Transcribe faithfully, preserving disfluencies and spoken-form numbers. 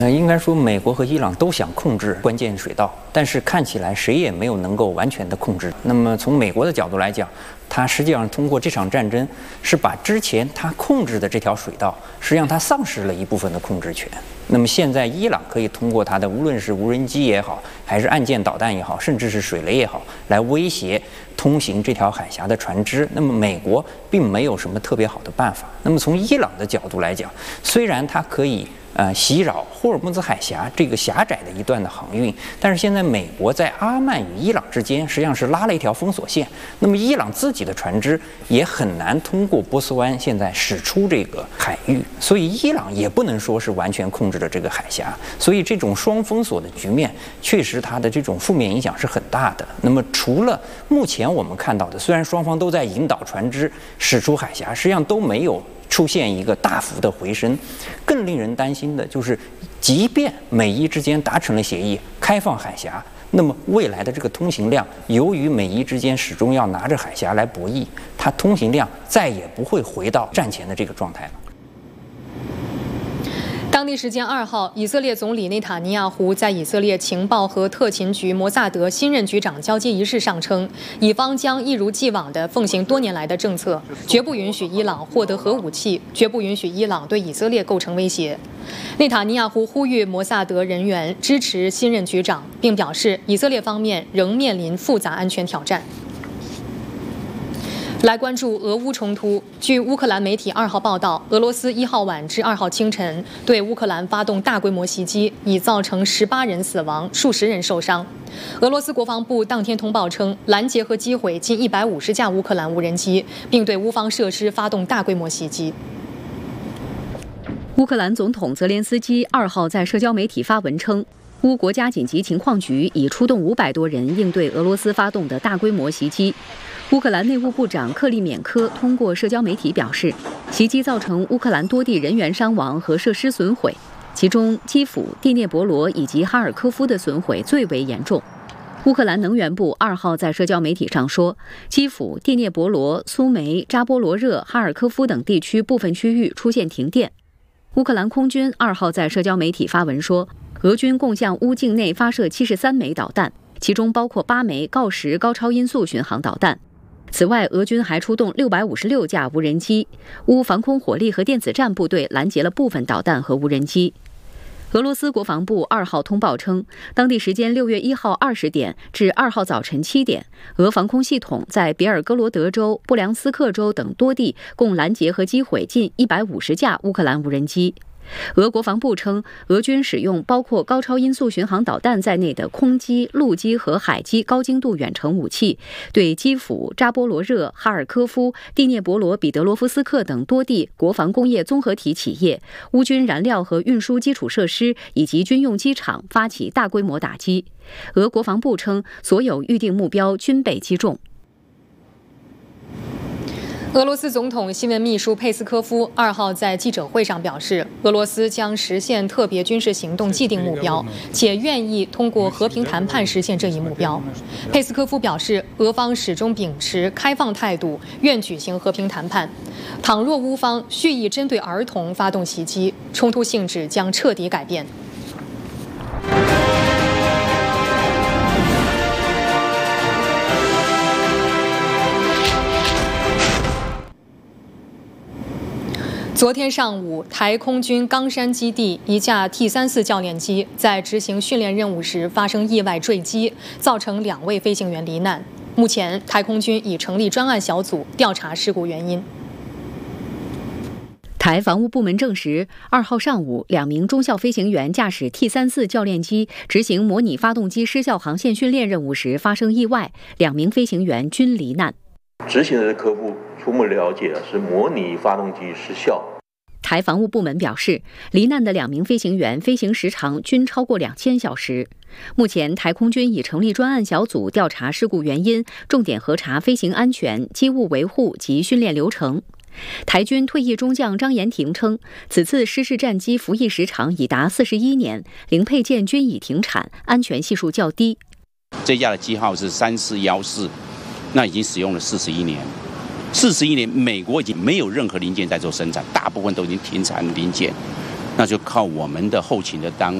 呃，应该说，美国和伊朗都想控制关键水道，但是看起来谁也没有能够完全的控制。那么从美国的角度来讲，它实际上通过这场战争是把之前它控制的这条水道，实际上它丧失了一部分的控制权。那么现在伊朗可以通过它的无论是无人机也好，还是岸舰导弹也好，甚至是水雷也好，来威胁通行这条海峡的船只。那么美国并没有什么特别好的办法。那么从伊朗的角度来讲，虽然它可以呃，袭扰霍尔木兹海峡这个狭窄的一段的航运，但是现在美国在阿曼与伊朗之间实际上是拉了一条封锁线，那么伊朗自己的船只也很难通过波斯湾现在驶出这个海域，所以伊朗也不能说是完全控制了这个海峡，所以这种双封锁的局面确实它的这种负面影响是很大的。那么除了目前我们看到的，虽然双方都在引导船只驶出海峡，实际上都没有出现一个大幅的回升。更令人担心的就是，即便美伊之间达成了协议，开放海峡，那么未来的这个通行量，由于美伊之间始终要拿着海峡来博弈，它通行量再也不会回到战前的这个状态了。 当地时间二号，以色列总理内塔尼亚胡在以色列情报和特勤局摩萨德新任局长交接仪式上称，以方将一如既往地奉行多年来的政策，绝不允许伊朗获得核武器，绝不允许伊朗对以色列构成威胁。内塔尼亚胡呼吁摩萨德人员支持新任局长，并表示以色列方面仍面临复杂安全挑战。来关注俄乌冲突。据乌克兰媒体二号报道，俄罗斯一号晚至二号清晨对乌克兰发动大规模袭击，已造成十八人死亡，数十人受伤。俄罗斯国防部当天通报称，拦截和击毁近一百五十架乌克兰无人机，并对乌方设施发动大规模袭击。 乌克兰总统泽连斯基二号在社交媒体发文称，乌国家紧急情况局已出动五百多人应对俄罗斯发动的大规模袭击。乌克兰内务部长克利缅科通过社交媒体表示，袭击造成乌克兰多地人员伤亡和设施损毁，其中基辅、第聂伯罗以及哈尔科夫的损毁最为严重。乌克兰能源部二号在社交媒体上说，基辅、第聂伯罗、苏梅、扎波罗热、哈尔科夫等地区部分区域出现停电。乌克兰空军二号在社交媒体发文说，俄军共向乌境内发射七十三枚导弹，其中包括八枚锆石高超音速巡航导弹。此外，俄军还出动六百五十六架无人机，乌防空火力和电子战部队拦截了部分导弹和无人机。俄罗斯国防部二号通报称，当地时间六月一号二十点至二号早晨七点，俄防空系统在别尔哥罗德州、布良斯克州等多地共拦截和击毁近一百五十架乌克兰无人机。俄国防部称，俄军使用包括高超音速巡航导弹在内的空机、陆基和海基高精度远程武器，对基辅、扎波罗热、哈尔科夫、第聂伯罗、彼得罗夫斯克等多地国防工业综合体企业、乌军燃料和运输基础设施以及军用机场发起大规模打击。俄国防部称，所有预定目标均被击中。 俄罗斯总统新闻秘书佩斯科夫二号在记者会上表示，俄罗斯将实现特别军事行动既定目标，且愿意通过和平谈判实现这一目标。佩斯科夫表示，俄方始终秉持开放态度，愿举行和平谈判。倘若乌方蓄意针对儿童发动袭击，冲突性质将彻底改变。昨天上午，台空军冈山基地一架 T 三十四 教练机在执行训练任务时发生意外坠机，造成两位飞行员罹难。目前，台空军已成立专案小组调查事故原因。 台防务部门证实，二号上午，两名中校飞行员驾驶 T 三十四 教练机执行模拟发动机失效航线训练任务时发生意外，两名飞行员均罹难。 执行的科部初步了解是模拟发动机失效。 台防务部门表示，罹难的两名飞行员飞行时长均超过两千小时。目前，台空军已成立专案小组调查事故原因，重点核查飞行安全、机务维护及训练流程。台军退役中将张延廷称，此次失事战机服役时长已达四十一年，零配件均已停产，安全系数较低。 这架的机号是三四一四，那已经使用了四十一年。四十一年，美国已经没有任何零件在做生产，大部分都已经停产零件。 那就靠我们的后勤的单